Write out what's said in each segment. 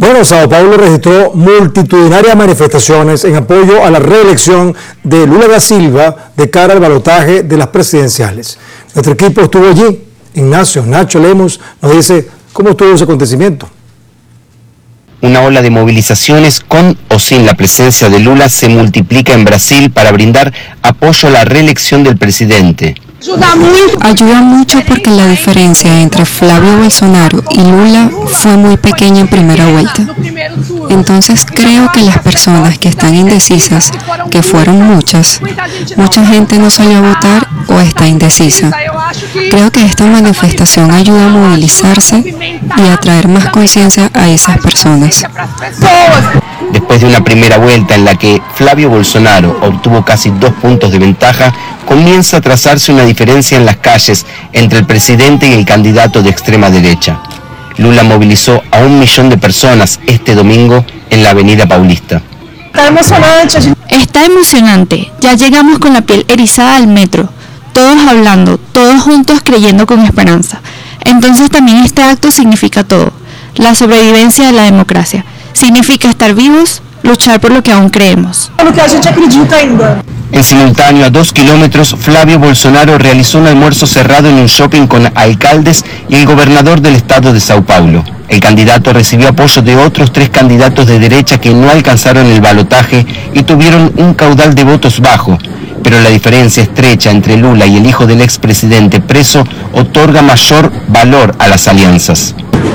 Bueno, Sao Paulo registró multitudinarias manifestaciones en apoyo a la reelección de Lula da Silva de cara al balotaje de las presidenciales. Nuestro equipo estuvo allí. Nacho Lemos nos dice cómo estuvo ese acontecimiento. Una ola de movilizaciones con o sin la presencia de Lula se multiplica en Brasil para brindar apoyo a la reelección del presidente. Ayuda mucho porque la diferencia entre Flavio Bolsonaro y Lula fue muy pequeña en primera vuelta. Entonces creo que las personas que están indecisas, que fueron mucha gente no salió a votar o está indecisa. Creo que esta manifestación ayuda a movilizarse y a traer más conciencia a esas personas. Después de una primera vuelta en la que Flavio Bolsonaro obtuvo casi 2 puntos de ventaja, comienza a trazarse una diferencia en las calles entre el presidente y el candidato de extrema derecha. Lula movilizó a 1 millón de personas este domingo en la Avenida Paulista. Está emocionante. Ya llegamos con la piel erizada al metro. Todos hablando, todos juntos creyendo con esperanza. Entonces también este acto significa todo. La sobrevivencia de la democracia. Significa estar vivos, luchar por lo que aún creemos. En simultáneo, a 2 kilómetros, Flavio Bolsonaro realizó un almuerzo cerrado en un shopping con alcaldes y el gobernador del estado de Sao Paulo. El candidato recibió apoyo de otros 3 candidatos de derecha que no alcanzaron el balotaje y tuvieron un caudal de votos bajo. Pero la diferencia estrecha entre Lula y el hijo del expresidente preso otorga mayor valor a las alianzas.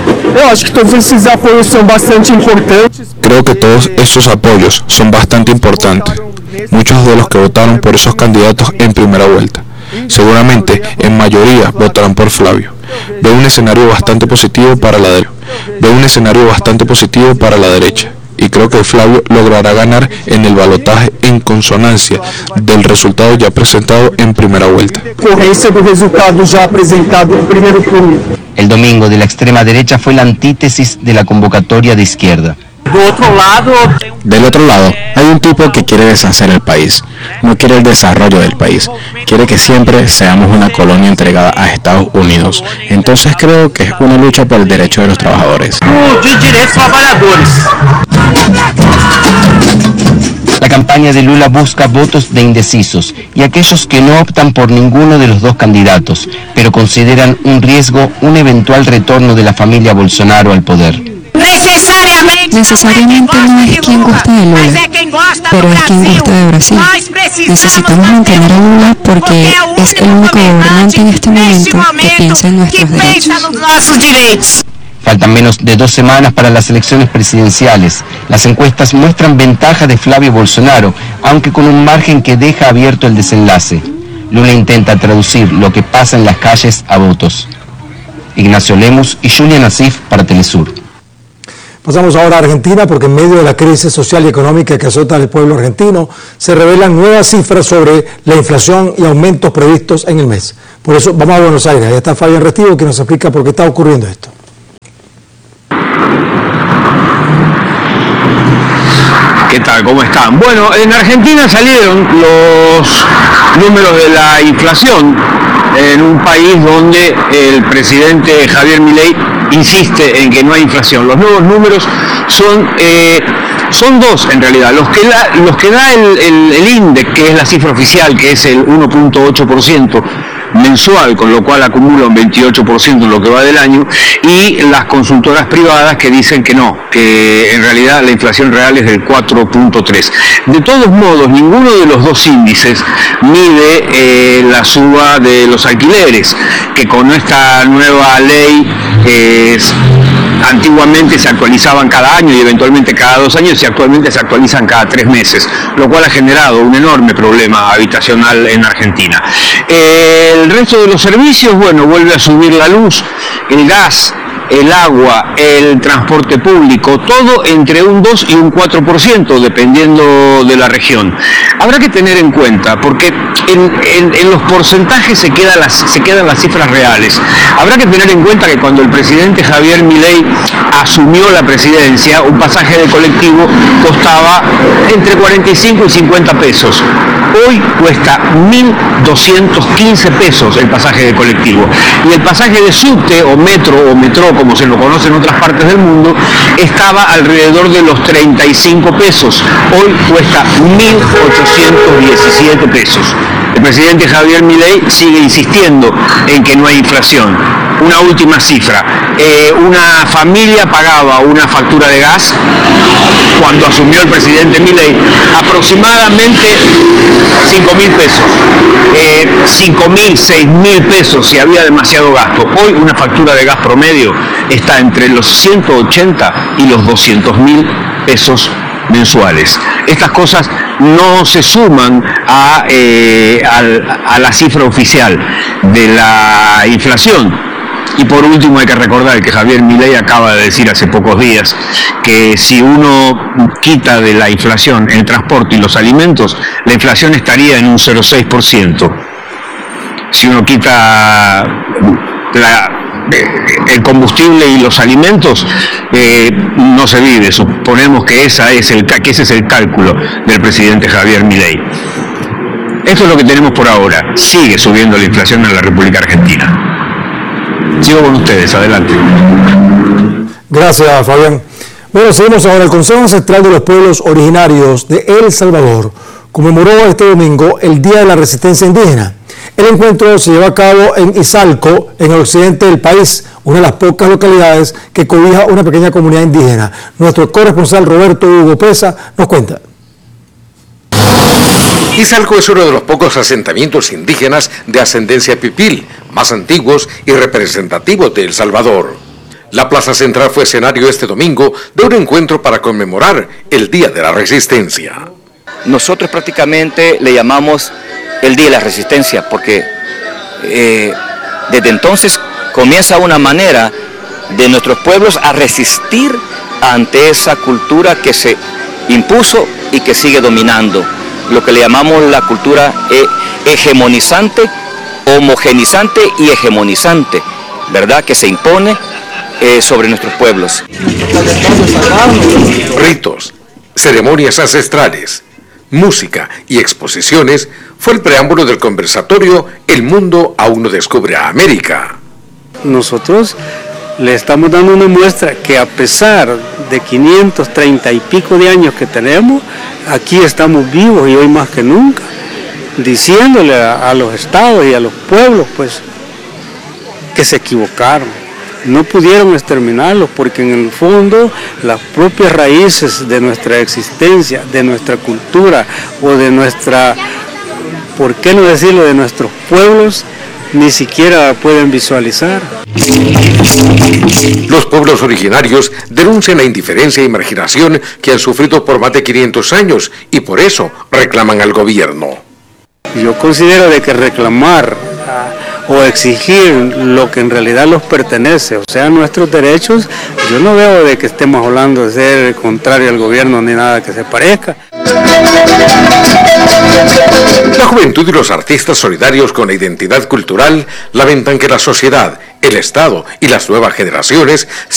Creo que todos estos apoyos son bastante importantes. Muchos de los que votaron por esos candidatos en primera vuelta, seguramente en mayoría votarán por Flavio. Veo un escenario bastante positivo para la derecha. Y creo que Flavio logrará ganar en el balotaje en consonancia del resultado ya presentado en primera vuelta. El domingo de la extrema derecha fue la antítesis de la convocatoria de izquierda. Del otro lado, hay un tipo que quiere deshacer el país, no quiere el desarrollo del país, quiere que siempre seamos una colonia entregada a Estados Unidos. Entonces creo que es una lucha por el derecho de los trabajadores. La campaña de Lula busca votos de indecisos y aquellos que no optan por ninguno de los 2 candidatos, pero consideran un riesgo un eventual retorno de la familia Bolsonaro al poder. Necesariamente no es quien gusta de Lula, pero es quien gusta de Brasil. Necesitamos mantener a Lula porque es el único gobernante en este momento que piensa en nuestros derechos. Faltan menos de 2 semanas para las elecciones presidenciales. Las encuestas muestran ventaja de Flavio Bolsonaro, aunque con un margen que deja abierto el desenlace. Lula intenta traducir lo que pasa en las calles a votos. Ignacio Lemos y Julian Asif para Telesur. Pasamos ahora a Argentina porque en medio de la crisis social y económica que azota al pueblo argentino se revelan nuevas cifras sobre la inflación y aumentos previstos en el mes. Por eso vamos a Buenos Aires. Ahí está Fabián Restivo que nos explica por qué está ocurriendo esto. ¿Qué tal? ¿Cómo están? Bueno, en Argentina salieron los números de la inflación en un país donde el presidente Javier Milei insiste en que no hay inflación. Los nuevos números son 2 en realidad. Los que da el INDEC, que es la cifra oficial, que es el 1.8% mensual, con lo cual acumula un 28% en lo que va del año, y las consultoras privadas que dicen que no, que en realidad la inflación real es del 4.3%. De todos modos, ninguno de los 2 índices mide la suba de los alquileres, que con esta nueva ley antiguamente se actualizaban cada año y eventualmente cada 2 años, y actualmente se actualizan cada 3 meses, lo cual ha generado un enorme problema habitacional en Argentina. El resto de los servicios, bueno, vuelve a subir la luz, el gas, el agua, el transporte público, todo entre un 2 y un 4%, dependiendo de la región. Habrá que tener en cuenta, porque en los porcentajes se quedan las cifras reales. Habrá que tener en cuenta que cuando el presidente Javier Milei asumió la presidencia, un pasaje de colectivo costaba entre 45 y 50 pesos. Hoy cuesta 1.215 pesos el pasaje de colectivo. Y el pasaje de subte o metro, como se lo conoce en otras partes del mundo, estaba alrededor de los 35 pesos. Hoy cuesta 1.817 pesos. El presidente Javier Milei sigue insistiendo en que no hay inflación. Una última cifra, una familia pagaba una factura de gas cuando asumió el presidente Milei aproximadamente 5.000 pesos, 5.000, 6.000 pesos si había demasiado gasto. Hoy una factura de gas promedio está entre los 180 y los 200.000 pesos mensuales. Estas cosas no se suman a la cifra oficial de la inflación. Y por último hay que recordar que Javier Milei acaba de decir hace pocos días que si uno quita de la inflación el transporte y los alimentos, la inflación estaría en un 0,6%. Si uno quita el combustible y los alimentos, no se vive. Suponemos que ese es el cálculo del presidente Javier Milei. Esto es lo que tenemos por ahora. Sigue subiendo la inflación en la República Argentina. Sigo con ustedes, adelante. Gracias, Fabián. Bueno, seguimos ahora. El Consejo Ancestral de los Pueblos Originarios de El Salvador conmemoró este domingo el Día de la Resistencia Indígena. El encuentro se llevó a cabo en Izalco, en el occidente del país, una de las pocas localidades que cobija una pequeña comunidad indígena. Nuestro corresponsal Roberto Hugo Presa nos cuenta. Izalco es uno de los pocos asentamientos indígenas de ascendencia pipil, más antiguos y representativos de El Salvador. La plaza central fue escenario este domingo de un encuentro para conmemorar el Día de la Resistencia. Nosotros prácticamente le llamamos el Día de la Resistencia porque desde entonces comienza una manera de nuestros pueblos a resistir ante esa cultura que se impuso y que sigue dominando. Lo que le llamamos la cultura hegemonizante, homogenizante y hegemonizante, ¿verdad? Que se impone sobre nuestros pueblos. Ritos, ceremonias ancestrales, música y exposiciones fue el preámbulo del conversatorio El Mundo Aún No Descubre a América. Nosotros le estamos dando una muestra que a pesar de 530 y pico de años que tenemos, aquí estamos vivos y hoy más que nunca, diciéndole a los estados y a los pueblos pues que se equivocaron, no pudieron exterminarlos porque en el fondo las propias raíces de nuestra existencia, de nuestra cultura o de nuestra, ¿por qué no decirlo?, de nuestros pueblos, ni siquiera pueden visualizar. Los pueblos originarios denuncian la indiferencia y marginación que han sufrido por más de 500 años y por eso reclaman al gobierno. Yo considero de que reclamar o exigir lo que en realidad los pertenece, o sea, nuestros derechos, yo no veo de que estemos hablando de ser contrario al gobierno ni nada que se parezca. La juventud y los artistas solidarios con la identidad cultural lamentan que la sociedad, el Estado y las nuevas generaciones